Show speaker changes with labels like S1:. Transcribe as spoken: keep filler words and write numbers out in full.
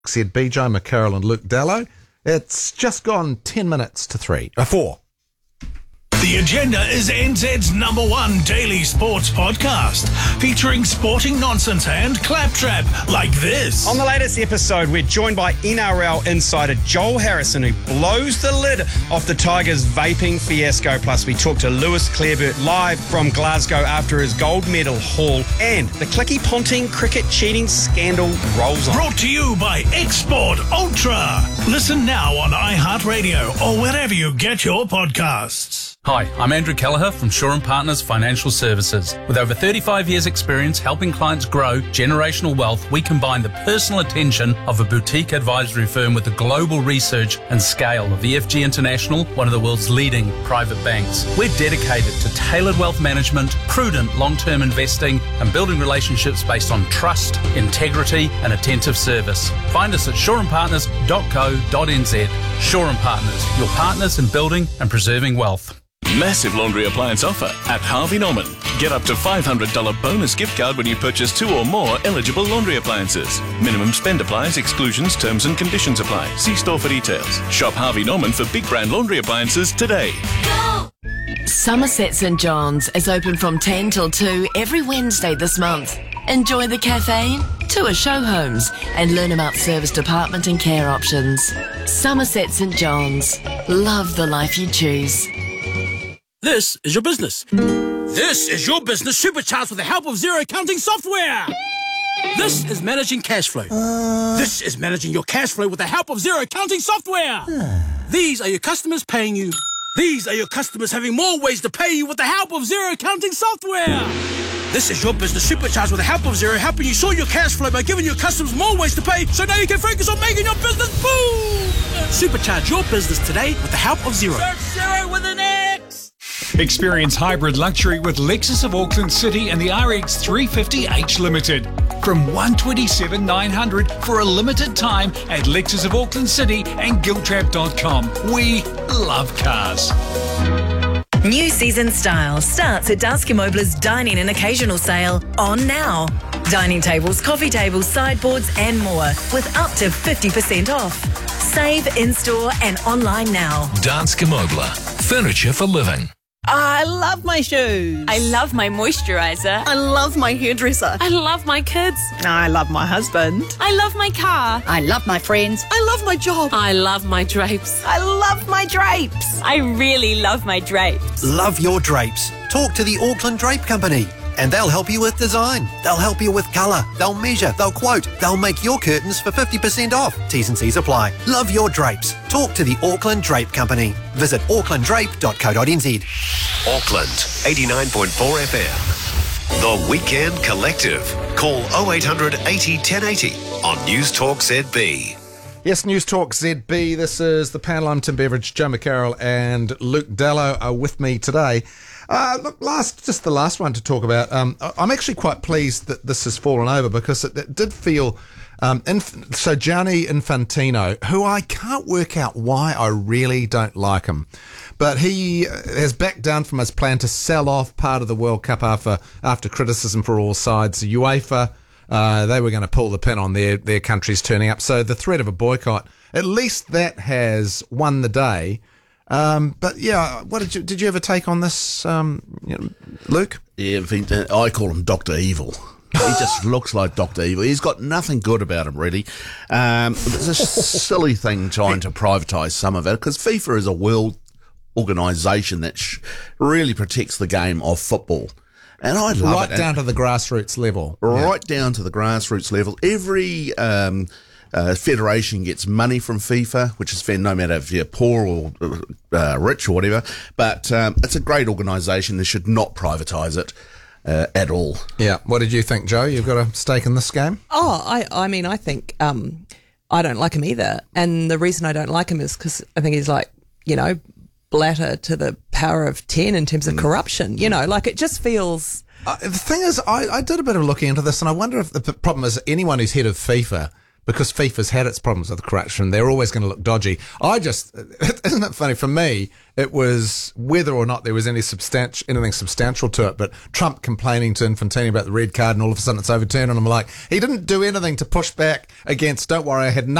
S1: Z B, Joe McCarroll and Luke Dallow. It's just gone ten minutes to three. Uh, four.
S2: The Agenda is N Z's number one daily sports podcast, featuring sporting nonsense and claptrap like this.
S3: On the latest episode, we're joined by N R L insider Joel Harrison, who blows the lid off the Tigers' vaping fiasco. Plus, we talk to Lewis Clareburt live from Glasgow after his gold medal haul. And the Clicky Ponting cricket cheating scandal rolls on.
S2: Brought to you by Export Ultra. Listen now on iHeartRadio or wherever you get your podcasts.
S4: Hi, I'm Andrew Kelleher from Shaw and Partners Financial Services. With over thirty-five years experience helping clients grow generational wealth, we combine the personal attention of a boutique advisory firm with the global research and scale of E F G International, one of the world's leading private banks. We're dedicated to tailored wealth management, prudent long-term investing, and building relationships based on trust, integrity, and attentive service. Find us at shaw and partners dot co dot n z. Shaw and Partners, your partners in building and preserving wealth.
S5: Massive laundry appliance offer at Harvey Norman. Get up to five hundred dollars bonus gift card when you purchase two or more eligible laundry appliances. Minimum spend applies, exclusions, terms and conditions apply. See store for details. Shop Harvey Norman for big brand laundry appliances today.
S6: Go! Somerset St John's is open from ten till two every Wednesday this month. Enjoy the cafe, tour show homes and learn about service department and care options. Somerset St John's. Love the life you choose.
S7: This is your business. This is your business supercharged with the help of Xero accounting software. This is managing cash flow. Uh... This is managing your cash flow with the help of Xero accounting software. These are your customers paying you. These are your customers having more ways to pay you with the help of Xero accounting software. This is your business supercharged with the help of Xero, helping you sort your cash flow by giving your customers more ways to pay, so now you can focus on making your business boom. Supercharge your business today with the help of Xero.
S8: Search Xero with an X.
S9: Experience hybrid luxury with Lexus of Auckland City and the R X three fifty H Limited. From one hundred twenty-seven thousand nine hundred dollars for a limited time at Lexus of Auckland City and Giltrap dot com. We love cars.
S10: New season style starts at Danske Møbler's Dining and Occasional Sale on now. Dining tables, coffee tables, sideboards and more with up to fifty percent off. Save in-store and online now.
S11: Danske Møbler. Furniture for living.
S12: I love my shoes.
S13: I love my moisturiser.
S12: I love my hairdresser.
S13: I love my kids.
S12: I love my husband.
S13: I love my car.
S12: I love my friends. I love my job.
S13: I love my drapes.
S12: I love my drapes.
S13: I really love my drapes.
S14: Love your drapes. Talk to the Auckland Drape Company and they'll help you with design. They'll help you with colour. They'll measure. They'll quote. They'll make your curtains for fifty percent off. T's and C's apply. Love your drapes. Talk to the Auckland Drape Company. Visit auckland drape dot co dot n z.
S15: Auckland, eighty-nine point four F M. The Weekend Collective. Call oh eight hundred eighty ten eighty on News Talk Z B.
S1: Yes, News Talk Z B. This is the panel. I'm Tim Beveridge. Joe McCarroll and Luke Dallow are with me today. Uh, look, last, just the last one to talk about. Um, I'm actually quite pleased that this has fallen over because it, it did feel... Um, Inf- so Gianni Infantino, who I can't work out why I really don't like him, but he has backed down from his plan to sell off part of the World Cup after after criticism for all sides. UEFA, uh, they were going to pull the pin on their, their countries turning up. So the threat of a boycott, at least that has won the day. Um, but yeah, what did you did you ever take on this, um, you know, Luke?
S16: Yeah, I call him Doctor Evil. He just looks like Doctor Evil. He's got nothing good about him, really. Um, it's a silly thing trying to privatise some of it because FIFA is a world organisation that sh- really protects the game of football. And I love
S1: right
S16: it. Right
S1: down to the grassroots level.
S16: Right
S1: yeah.
S16: down to the grassroots level. Every um, uh, federation gets money from FIFA, which is fair no matter if you're poor or uh, rich or whatever. But um, it's a great organisation. They should not privatise it. Uh, at all.
S1: Yeah. What did you think, Joe? You've got a stake in this game?
S12: Oh, I, I mean, I think um, I don't like him either. And the reason I don't like him is because I think he's like, you know, Blatter to the power of ten in terms of corruption. You know, like it just feels...
S1: Uh, the thing is, I, I did a bit of looking into this and I wonder if the problem is anyone who's head of FIFA because FIFA's had its problems with corruption. They're always going to look dodgy. I just, isn't it funny? For me, it was whether or not there was any substantial, anything substantial to it, but Trump complaining to Infantino about the red card and all of a sudden it's overturned, and I'm like, he didn't do anything to push back against, don't worry, I had nothing